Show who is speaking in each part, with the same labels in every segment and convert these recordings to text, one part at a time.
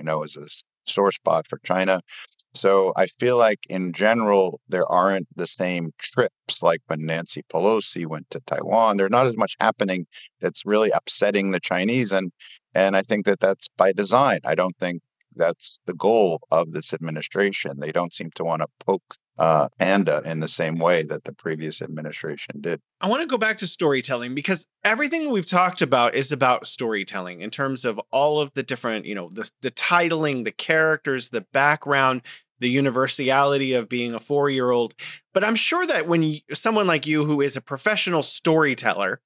Speaker 1: is a sore spot for China. So I feel like in general, there aren't the same trips like when Nancy Pelosi went to Taiwan. There's not as much happening that's really upsetting the Chinese. And I think that that's by design. I don't think that's the goal of this administration. They don't seem to want to poke Panda in the same way that the previous administration did.
Speaker 2: I want to go back to storytelling because everything we've talked about is about storytelling in terms of all of the different, the titling, the characters, the background, the universality of being a 4-year-old. But I'm sure that when someone like you, who is a professional storyteller,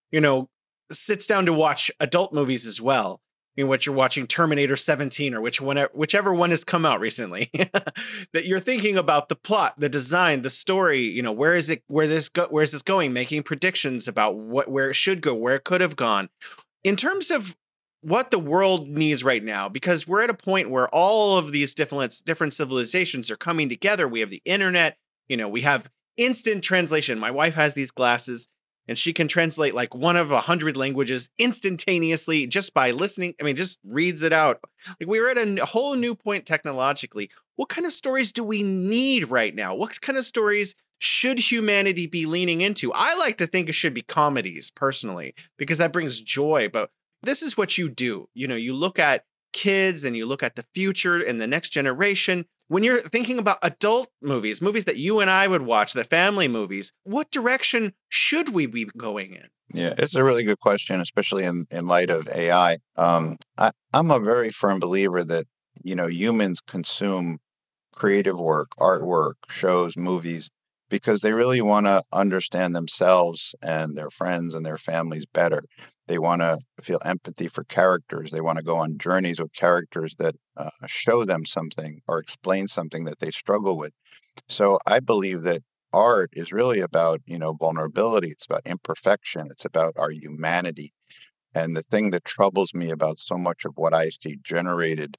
Speaker 2: sits down to watch adult movies as well, in which you're watching Terminator 17 or whichever one has come out recently, that you're thinking about the plot, the design, the story, where is this going, making predictions about where it should go, where it could have gone. In terms of what the world needs right now, because we're at a point where all of these different civilizations are coming together. We have the internet, we have instant translation. My wife has these glasses, and she can translate like one of 100 languages instantaneously just by listening. I mean, just reads it out. Like, we're at a whole new point technologically. What kind of stories do we need right now? What kind of stories should humanity be leaning into? I like to think it should be comedies personally, because that brings joy. But this is what you do. You look at kids and you look at the future and the next generation. When you're thinking about adult movies that you and I would watch, the family movies, what direction should we be going in?
Speaker 1: Yeah, it's a really good question, especially in light of AI. I'm a very firm believer that, humans consume creative work, artwork, shows, movies, because they really want to understand themselves and their friends and their families better. They want to feel empathy for characters. They want to go on journeys with characters that show them something or explain something that they struggle with. So I believe that art is really about, vulnerability. It's about imperfection. It's about our humanity. And the thing that troubles me about so much of what I see generated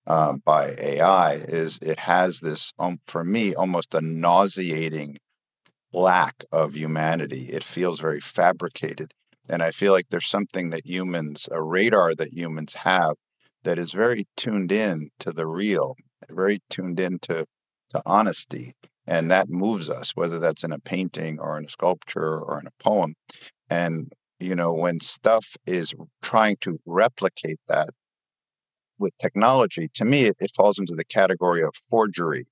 Speaker 1: by AI is it has this, for me, almost a nauseating lack of humanity. It feels very fabricated. And I feel like there's something that a radar that humans have that is very tuned in to the real, very tuned in to honesty. And that moves us, whether that's in a painting or in a sculpture or in a poem. And, when stuff is trying to replicate that with technology, to me, it falls into the category of forgery.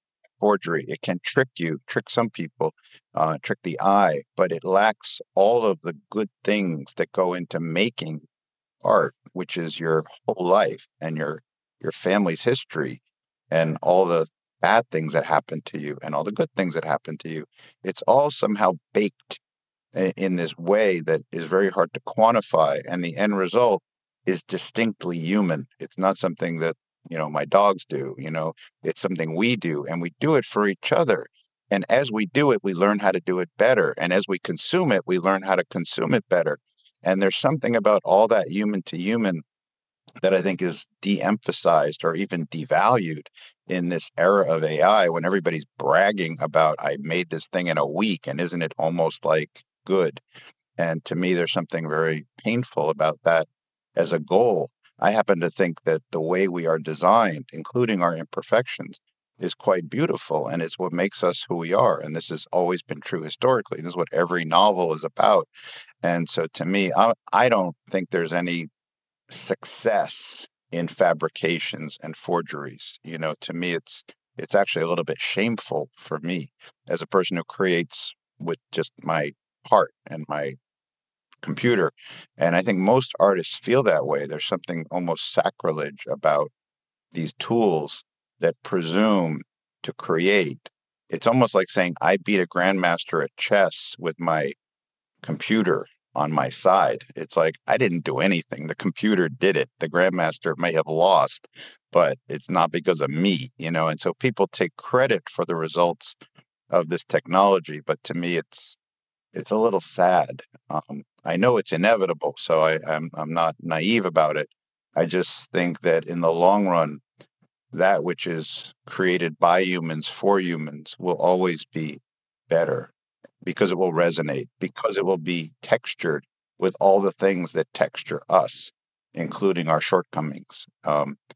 Speaker 1: It can trick some people, trick the eye, but it lacks all of the good things that go into making art, which is your whole life and your family's history and all the bad things that happen to you and all the good things that happen to you. It's all somehow baked in this way that is very hard to quantify, and the end result is distinctly human. It's not something that my dogs do, it's something we do, and we do it for each other. And as we do it, we learn how to do it better. And as we consume it, we learn how to consume it better. And there's something about all that human to human that I think is de-emphasized or even devalued in this era of AI, when everybody's bragging about, I made this thing in a week, and isn't it almost like good? And to me, there's something very painful about that as a goal. I happen to think that the way we are designed, including our imperfections, is quite beautiful, and it's what makes us who we are. And this has always been true historically. This is what every novel is about. And so to me, I don't think there's any success in fabrications and forgeries. To me, it's actually a little bit shameful for me as a person who creates with just my heart and my computer. And I think most artists feel that way. There's something almost sacrilege about these tools that presume to create. It's almost like saying, I beat a grandmaster at chess with my computer on my side. It's like, I didn't do anything. The computer did it. The grandmaster may have lost, but it's not because of me, And so people take credit for the results of this technology. But to me, it's a little sad. I know it's inevitable, so I'm not naive about it. I just think that in the long run, that which is created by humans for humans will always be better, because it will resonate, because it will be textured with all the things that texture us, including our shortcomings.